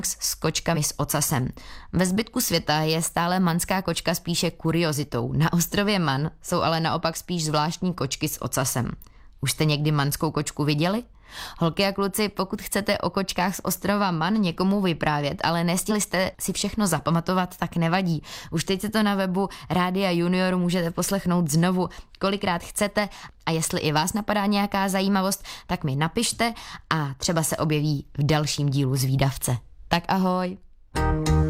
s kočkami s ocasem. Ve zbytku světa je stále manská kočka spíše kuriozitou. Na ostrově Man jsou ale naopak spíš zvláštní kočky s ocasem. Už jste někdy manskou kočku viděli? Holky a kluci, pokud chcete o kočkách z ostrova Man někomu vyprávět, ale nestihli jste si všechno zapamatovat, tak nevadí. Už teď si to na webu Rádia Junior můžete poslechnout znovu, kolikrát chcete, a jestli i vás napadá nějaká zajímavost, tak mi napište a třeba se objeví v dalším dílu Zvídavce. Tak ahoj!